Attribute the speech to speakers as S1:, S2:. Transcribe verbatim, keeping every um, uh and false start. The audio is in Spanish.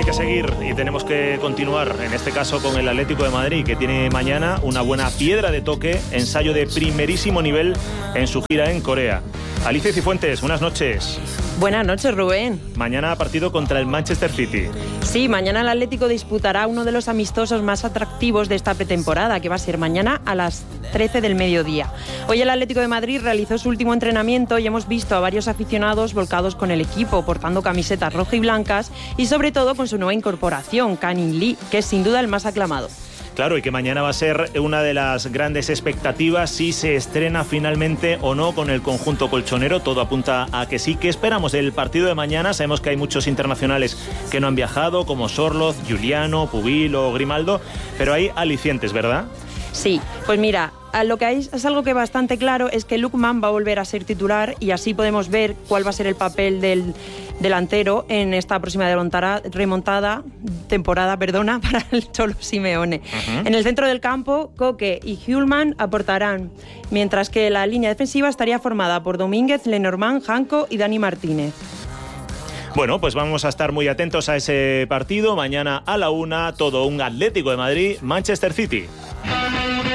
S1: hay que seguir y tenemos que continuar, en este caso con el Atlético de Madrid, que tiene mañana una buena piedra de toque, ensayo de primerísimo nivel en su gira en Corea. Alicia Cifuentes, buenas noches.
S2: Buenas noches, Rubén.
S1: Mañana partido contra el Manchester City.
S2: Sí, mañana el Atlético disputará uno de los amistosos más atractivos de esta pretemporada, que va a ser mañana a las trece del mediodía. Hoy el Atlético de Madrid realizó su último entrenamiento y hemos visto a varios aficionados volcados con el equipo, portando camisetas rojas y blancas y sobre todo con su nueva incorporación, Canning Lee, que es sin duda el más aclamado.
S1: Claro, y que mañana va a ser una de las grandes expectativas si se estrena finalmente o no con el conjunto colchonero. Todo apunta a que sí. ¿Qué esperamos del partido de mañana? Sabemos que hay muchos internacionales que no han viajado, como Sorloz, Giuliano, Pubil o Grimaldo, pero hay alicientes, ¿verdad?
S2: Sí, pues mira, lo que hay es algo que bastante claro es que Lookman va a volver a ser titular y así podemos ver cuál va a ser el papel del delantero en esta próxima remontada temporada perdona, para el Cholo Simeone. Uh-huh. En el centro del campo, Koke y Hjulmand aportarán, mientras que la línea defensiva estaría formada por Domínguez, Lenormand, Janko y Dani Martínez.
S1: Bueno, pues vamos a estar muy atentos a ese partido. Mañana a la una, todo un Atlético de Madrid, Manchester City.